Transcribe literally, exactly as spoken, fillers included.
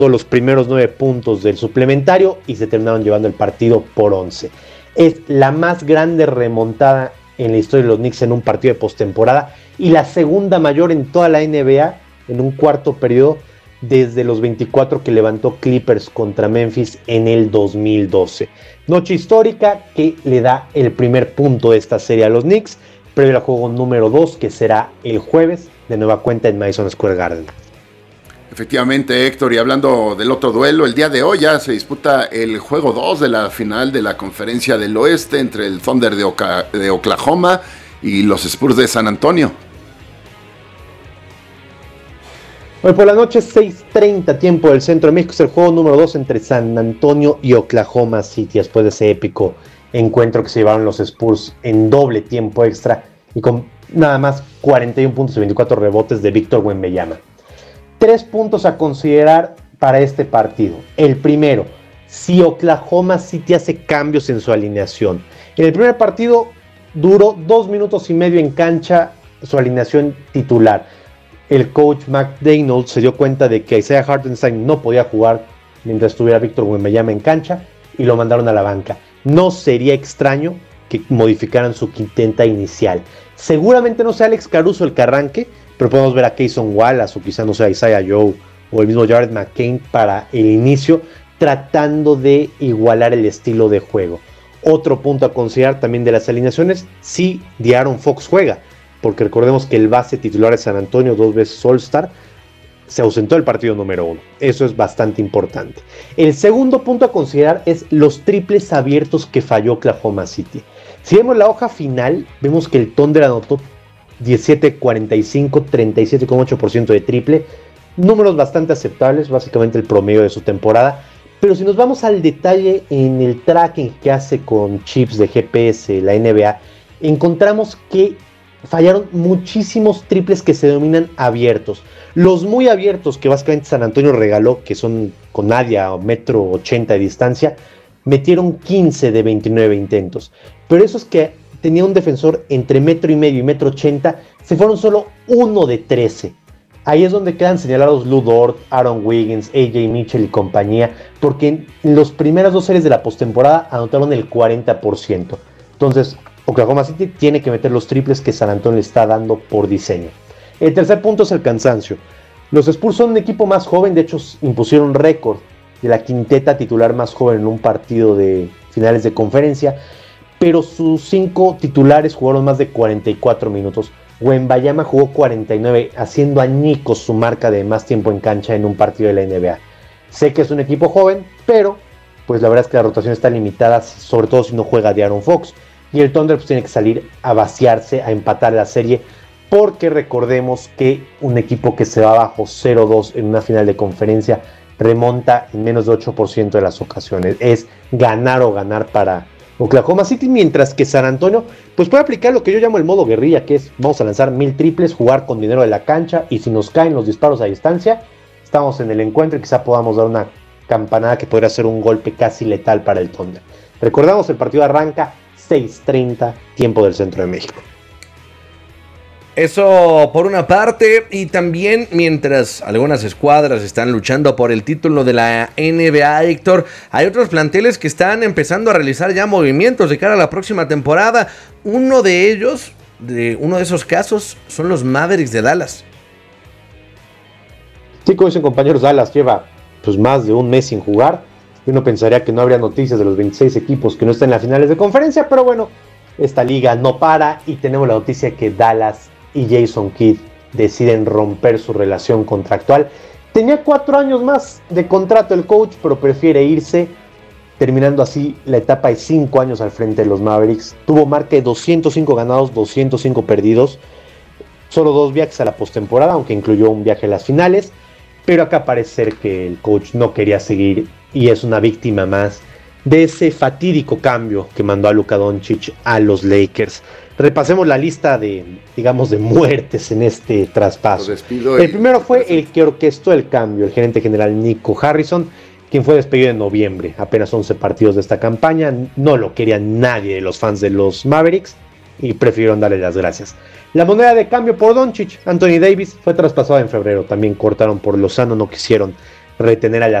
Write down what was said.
los primeros nueve puntos del suplementario y se terminaron llevando el partido por once. Es la más grande remontada en la historia de los Knicks en un partido de postemporada y la segunda mayor en toda la N B A en un cuarto periodo desde los veinticuatro que levantó Clippers contra Memphis en el dos mil doce. Noche histórica que le da el primer punto de esta serie a los Knicks, previo al juego número dos que será el jueves de nueva cuenta en Madison Square Garden. Efectivamente, Héctor, y hablando del otro duelo, el día de hoy ya se disputa el juego dos de la final de la Conferencia del Oeste entre el Thunder de, Oca- de Oklahoma y los Spurs de San Antonio. Hoy por la noche, seis treinta tiempo del Centro de México, es el juego número dos entre San Antonio y Oklahoma City, después de ese épico encuentro que se llevaron los Spurs en doble tiempo extra y con nada más cuarenta y uno puntos y veinticuatro rebotes de Víctor Wembanyama. Tres puntos a considerar para este partido. El primero, si Oklahoma City hace cambios en su alineación. En el primer partido duró dos minutos y medio en cancha su alineación titular. El coach McDaniel se dio cuenta de que Isaiah Hartenstein no podía jugar mientras estuviera Víctor Wembanyama en cancha y lo mandaron a la banca. No sería extraño que modificaran su quinteta inicial. Seguramente no sea Alex Caruso el que arranque, pero podemos ver a Cason Wallace o quizá no sea Isaiah Joe o el mismo Jared McCain para el inicio, tratando de igualar el estilo de juego. Otro punto a considerar también de las alineaciones, si De'Aaron Fox juega, porque recordemos que el base titular de San Antonio, dos veces All-Star, se ausentó del partido número uno. Eso es bastante importante. El segundo punto a considerar es los triples abiertos que falló Oklahoma City. Si vemos la hoja final, vemos que el Thunder anotó diecisiete cuarenta y cinco, treinta y siete coma ocho por ciento de triple, números bastante aceptables, básicamente el promedio de su temporada. Pero si nos vamos al detalle en el tracking que hace con chips de G P S la N B A, encontramos que fallaron muchísimos triples que se denominan abiertos. Los muy abiertos que básicamente San Antonio regaló, que son con Nadia o metro ochenta de distancia, metieron quince de veintinueve intentos. Pero esos que tenía un defensor entre metro y medio y metro ochenta, se fueron solo uno de trece. Ahí es donde quedan señalados Lou Dort, Aaron Wiggins, A J Mitchell y compañía, porque en las primeras dos series de la postemporada anotaron el cuarenta por ciento. Entonces, Oklahoma City tiene que meter los triples que San Antonio le está dando por diseño. El tercer punto es el cansancio. Los Spurs son un equipo más joven, de hecho impusieron récord de la quinteta titular más joven en un partido de finales de conferencia, pero sus cinco titulares jugaron más de cuarenta y cuatro minutos. Wembanyama jugó cuarenta y nueve, haciendo añicos su marca de más tiempo en cancha en un partido de la N B A. Sé que es un equipo joven, pero pues la verdad es que la rotación está limitada, sobre todo si no juega De'Aaron Fox. Y el Thunder pues tiene que salir a vaciarse, a empatar la serie, porque recordemos que un equipo que se va abajo cero dos en una final de conferencia remonta en menos de ocho por ciento de las ocasiones. Es ganar o ganar para Oklahoma City, mientras que San Antonio pues puede aplicar lo que yo llamo el modo guerrilla, que es vamos a lanzar mil triples, jugar con dinero de la cancha, y si nos caen los disparos a distancia, estamos en el encuentro y quizá podamos dar una campanada que podría ser un golpe casi letal para el Thunder. Recordamos, el partido arranca seis treinta, tiempo del Centro de México. Eso por una parte, y también mientras algunas escuadras están luchando por el título de la N B A, Héctor, hay otros planteles que están empezando a realizar ya movimientos de cara a la próxima temporada. Uno de ellos, de uno de esos casos, son los Mavericks de Dallas. Sí, como dicen compañeros, Dallas lleva pues más de un mes sin jugar. Uno pensaría que no habría noticias de los veintiséis equipos que no están en las finales de conferencia, pero bueno, esta liga no para y tenemos la noticia que Dallas y Jason Kidd deciden romper su relación contractual. Tenía cuatro años más de contrato el coach, pero prefiere irse, terminando así la etapa de cinco años al frente de los Mavericks. Tuvo marca de doscientos cinco ganados, doscientos cinco perdidos, solo dos viajes a la postemporada, aunque incluyó un viaje a las finales, pero acá parece ser que el coach no quería seguir y es una víctima más de ese fatídico cambio que mandó a Luka Doncic a los Lakers. Repasemos la lista de, digamos, de muertes en este traspaso. El primero fue el que orquestó el cambio, el gerente general Nico Harrison, quien fue despedido en noviembre, apenas once partidos de esta campaña. No lo quería nadie de los fans de los Mavericks y prefirieron darle las gracias. La moneda de cambio por Doncic, Anthony Davis, fue traspasado en febrero. También cortaron por Lozano, no quisieron retener a